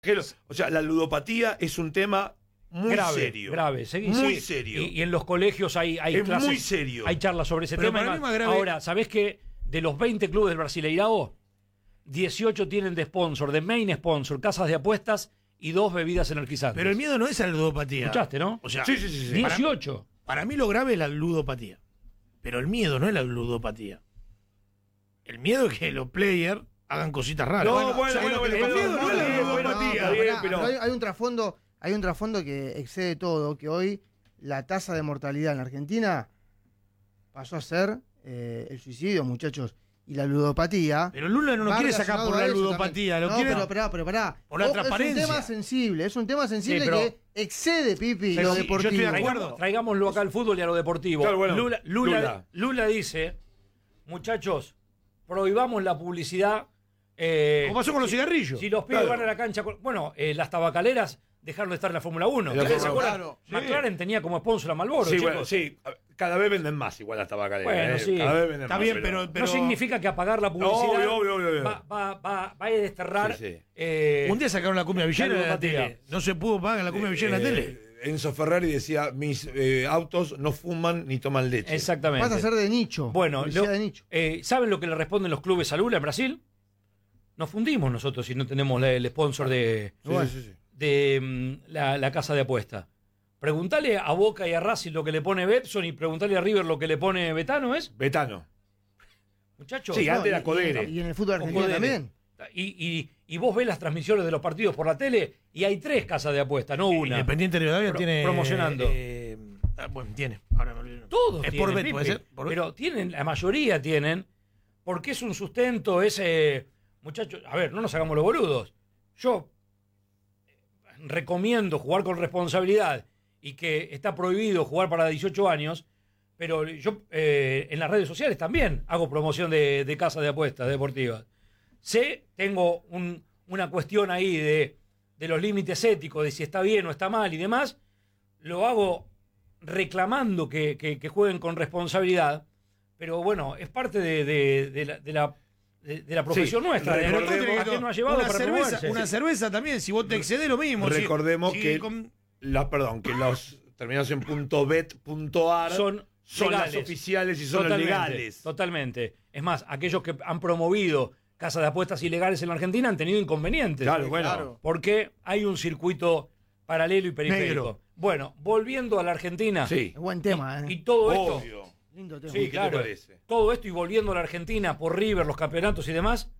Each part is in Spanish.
O sea, la ludopatía es un tema muy serio. Grave, muy serio. Y en los colegios hay es clases, muy serio. Hay charlas sobre ese tema. Para mí más grave. Ahora, ¿sabés que de los 20 clubes del Brasileirao, 18 tienen de sponsor, de main sponsor, casas de apuestas y 2 bebidas energizantes? Pero el miedo no es a la ludopatía. ¿Escuchaste, no? O sea, Sí. 18. Para mí lo grave es la ludopatía. Pero el miedo no es la ludopatía. El miedo es que los players hagan cositas raras. El miedo no es la ludopatía. Pero hay un trasfondo que excede todo, que hoy la tasa de mortalidad en la Argentina pasó a ser el suicidio, muchachos, y la ludopatía. Pero Lula no nos quiere sacar por la ludopatía, lo quiere pero pará. por la transparencia. Es un tema sensible pero, que excede, Pipi, pero lo sí, deportivo. yo estoy de acuerdo. Traigámoslo acá al fútbol y a lo deportivo. Claro, bueno, Lula dice, muchachos, prohibamos la publicidad. ¿Cómo pasó con los cigarrillos? Si los pibes van a la cancha. Las tabacaleras dejaron de estar en la Fórmula 1. ¿Ustedes se acuerdan? Claro, McLaren tenía como sponsor a Marlboro. Sí, chicos. bueno, sí. Cada vez venden más igual las tabacaleras. Bueno, sí. Cada vez venden Está más. bien, pero No significa que apagar la publicidad Obvio. va a desterrar. Sí. Un día sacaron la cumbia villera en la ludopatía. tele. No se pudo pagar la cumbia villera en la tele. Enzo Ferrari decía, mis autos no fuman ni toman leche. Exactamente. Pasa a ser de nicho. Bueno, publicidad de nicho. ¿saben lo que le responden los clubes a Lula en Brasil? Nos fundimos nosotros si no tenemos el sponsor de la casa de apuesta. Preguntale a Boca y a Racing lo que le pone Betson y preguntale a River lo que le pone Betano, ¿es? Betano. Muchachos. Sí, antes era Codere. Y en el fútbol argentino Codere. también. Y vos ves las transmisiones de los partidos por la tele y hay 3 casas de apuesta, no una. Independiente Rivadavia tiene. Promocionando. Bueno, tiene. Ahora me olvidé. Todos Es tienen, por bet, Pipi, puede ser. Por bet. pero tienen, la mayoría tienen, porque es un sustento, muchachos, a ver, no nos hagamos los boludos. Yo recomiendo jugar con responsabilidad y que está prohibido jugar para 18 años, pero yo en las redes sociales también hago promoción de casas de apuestas deportivas. Tengo una cuestión ahí de los límites éticos, de si está bien o está mal y demás, lo hago reclamando que jueguen con responsabilidad, pero bueno, es parte de la profesión nuestra. Pero ¿A qué nos ha llevado una para cerveza, promoverse? una cerveza también, si vos te excedes lo mismo. Recordemos que con- que los terminados en .bet.ar son las legales. oficiales y son los legales. Totalmente. Es más, aquellos que han promovido casas de apuestas ilegales en la Argentina han tenido inconvenientes. Claro, bueno. Claro. Porque hay un circuito paralelo y periférico. Negro. Bueno, volviendo a la Argentina. Sí, Es buen tema, Y todo esto. obvio. Lindo tema. Sí, ¿Qué te claro. parece? Todo esto y volviendo a la Argentina por River, los campeonatos y demás.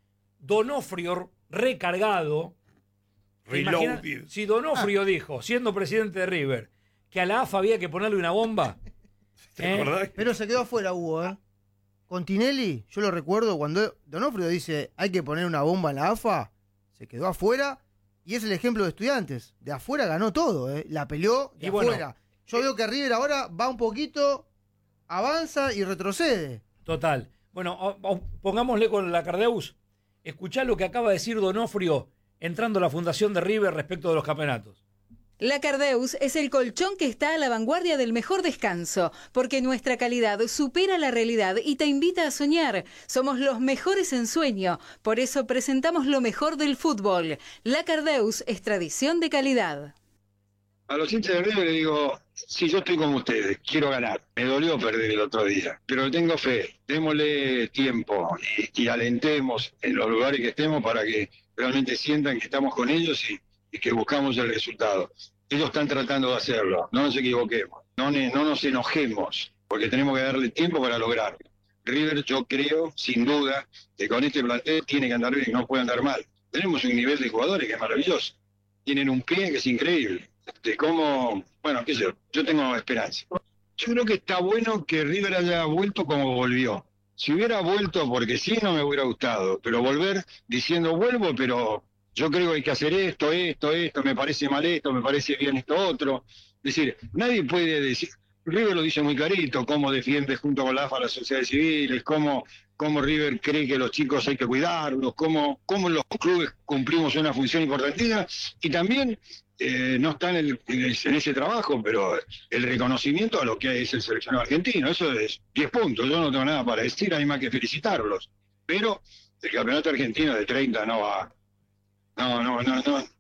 Donofrio recargado. Reloaded. Si Donofrio dijo, siendo presidente de River, que a la AFA había que ponerle una bomba. ¿Te acordás? Pero se quedó afuera, Hugo, ¿eh? Con Tinelli, yo lo recuerdo, cuando Donofrio dice hay que poner una bomba en la AFA, se quedó afuera y es el ejemplo de Estudiantes. De afuera ganó todo, ¿eh? La peleó de Y bueno, afuera. Yo veo que River ahora va un poquito, avanza y retrocede. Total. Bueno, pongámosle con la Cardeus. Escuchá lo que acaba de decir Donofrio entrando a la fundación de River respecto de los campeonatos. La Cardeus es el colchón que está a la vanguardia del mejor descanso, porque nuestra calidad supera la realidad y te invita a soñar. Somos los mejores en sueño, por eso presentamos lo mejor del fútbol. La Cardeus es tradición de calidad. A los hinchas de River le digo, sí, yo estoy con ustedes, quiero ganar. Me dolió perder el otro día, pero tengo fe. Démosle tiempo y alentemos en los lugares que estemos para que realmente sientan que estamos con ellos y que buscamos el resultado. Ellos están tratando de hacerlo, no nos equivoquemos, no nos enojemos, porque tenemos que darle tiempo para lograrlo. River, yo creo, sin duda, que con este plantel tiene que andar bien, no puede andar mal. Tenemos un nivel de jugadores que es maravilloso. Tienen un pie que es increíble. Bueno, qué sé yo tengo esperanza. Yo creo que está bueno que River haya vuelto como volvió. Si hubiera vuelto porque sí, no me hubiera gustado, pero volver diciendo vuelvo, pero yo creo que hay que hacer esto, me parece mal esto, me parece bien esto otro. Es decir, nadie puede decir, River lo dice muy clarito, cómo defiende junto con la AFA las sociedades civiles, cómo River cree que los chicos hay que cuidarlos, cómo los clubes cumplimos una función importantísima y también no están en ese trabajo, pero el reconocimiento a lo que es el seleccionado argentino, eso es 10 puntos, yo no tengo nada para decir, hay más que felicitarlos, pero el campeonato argentino de 30 no va No,